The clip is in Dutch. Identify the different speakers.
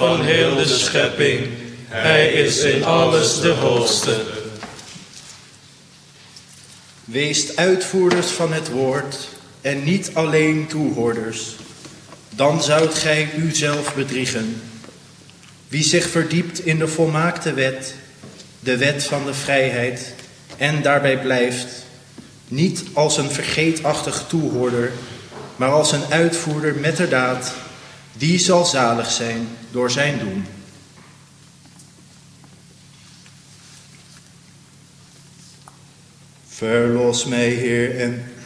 Speaker 1: van heel de schepping. Hij is in alles de hoogste.
Speaker 2: Weest uitvoerders van het woord en niet alleen toehoorders. Dan zoudt gij uzelf bedriegen. Wie zich verdiept in de volmaakte wet, de wet van de vrijheid, en daarbij blijft, niet als een vergeetachtig toehoorder, maar als een uitvoerder met de daad, die zal zalig zijn door zijn doen. Verlos mij, Heer, en